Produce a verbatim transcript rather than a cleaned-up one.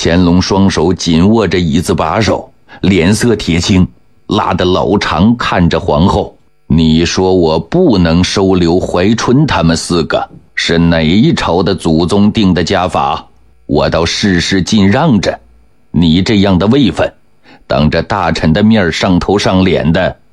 乾隆双手紧握着椅子把手，脸色铁青，拉得老长看着皇后。你说我不能收留怀春他们四个，是哪一朝的祖宗定的家法？我倒事事尽让着，你这样的位分，当着大臣的面上头上脸的，